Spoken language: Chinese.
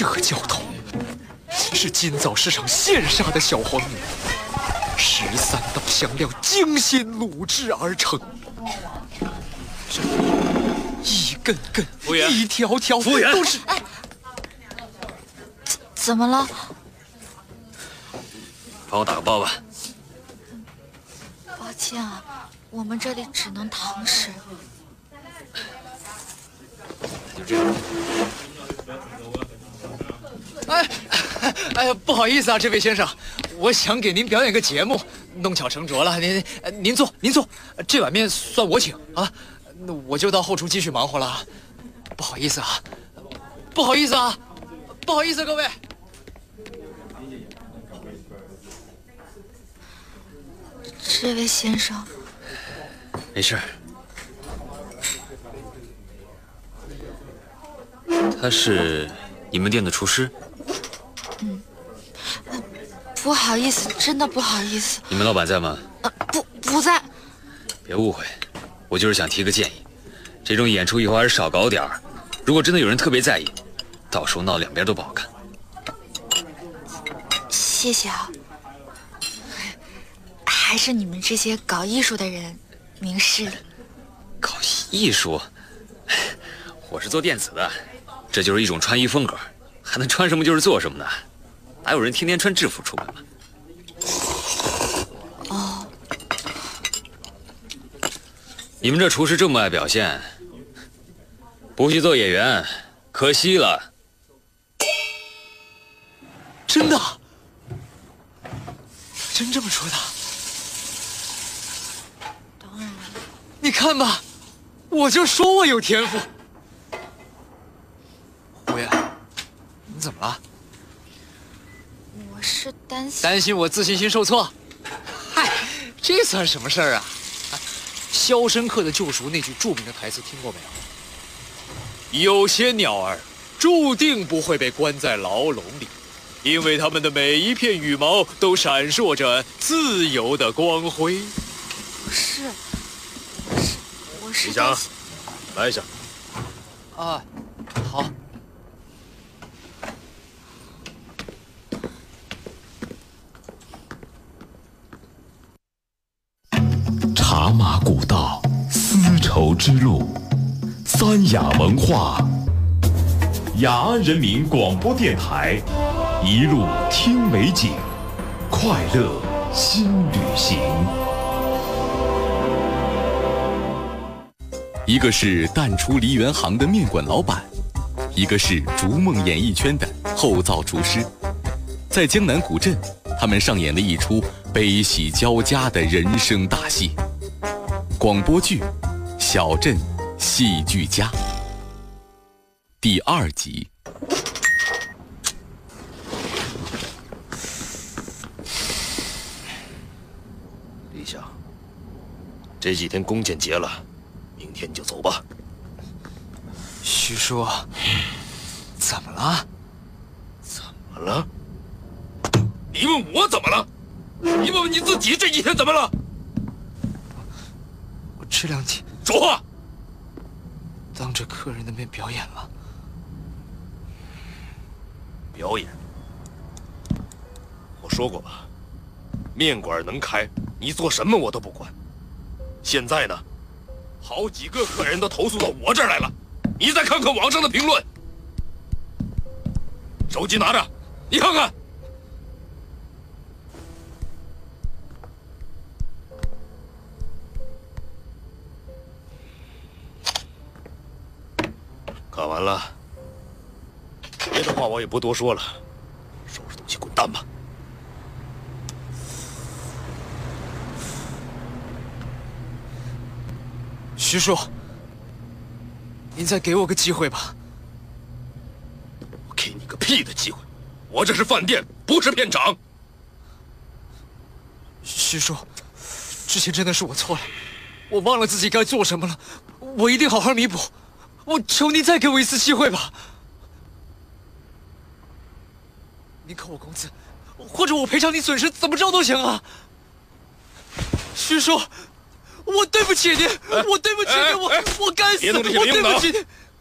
这教头是今早市场现杀的小黄牛，13道香料精心卤制而成，这一根根、一条条都是。 哎，怎么了？ 帮我打个包吧。 抱歉啊，我们这里只能堂食。 就这样。 哎，不好意思啊，这位先生，我想给您表演个节目，弄巧成拙了。您坐，这碗面算我请啊。那我就到后厨继续忙活了，不好意思啊，不好意思，各位。 这位先生， 没事。他是你们店的厨师？ 不好意思，真的不好意思。 你们老板在吗？ 不在。 别误会，我就是想提个建议，这种演出以后还是少搞点儿。如果真的有人特别在意，到时候闹两边都不好看。 谢谢啊。还是你们这些搞艺术的人明事理。 搞艺术？我是做电子的，这就是一种穿衣风格，还能穿什么就是做什么呢？哪有人天天穿制服出门嘛？ 哦， 你们这厨师这么爱表现，不去做演员，可惜了。 真的？真这么说的？ 当然。 你看吧，我就说我有天赋。胡爷，你怎么了？ 我是担心我自信心受挫。嗨，这算什么事儿啊？肖申克的救赎》那句著名的台词听过没有？有些鸟儿注定不会被关在牢笼里，因为它们的每一片羽毛都闪烁着自由的光辉。 我是。 李翔，来一下。 啊，好。 茶马古道，丝绸之路，三雅文化，雅安人民广播电台，一路听美景，快乐新旅行。 一个是淡出梨园行的面馆老板，一个是逐梦演艺圈的后造厨师，在江南古镇，他们上演了一出悲喜交加的人生大戏。广播剧《小镇戏剧家》第2集。 李想，这几天弓箭节了，明天就走吧。 徐叔，怎么了？ 怎么了？你问我怎么了？你问问你自己这几天怎么了？ 我这2天说话。 当着客人的面表演了。 表演？我说过吧，面馆能开，你做什么我都不管。现在呢，好几个客人都投诉到我这儿来了，你再看看网上的评论。手机拿着，你看看。看完了，别的话我也不多说了，收拾东西滚蛋吧。 徐叔，您再给我个机会吧。 我给你个屁的机会！我这是饭店，不是片场。 徐叔，之前真的是我错了，我忘了自己该做什么了，我一定好好弥补。我求您再给我一次机会吧。您扣我工资，或者我赔偿你损失，怎么着都行啊。徐叔，我对不起您，我对不起您，我该死， 别弄这些没用的啊！